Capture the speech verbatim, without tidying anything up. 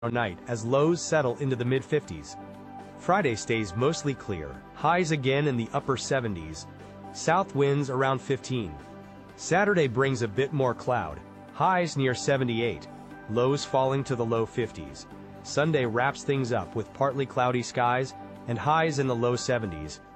night as lows settle into the mid fifties. Friday stays mostly clear, highs again in the upper seventies. South winds around fifteen. Saturday brings a bit more cloud, highs near seventy-eight, lows falling to the low fifties. Sunday wraps things up with partly cloudy skies and highs in the low seventies.